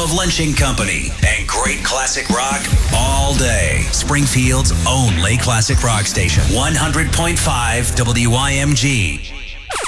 of Lynching Company and great classic rock all day. Springfield's only classic rock station, 100.5 WIMG.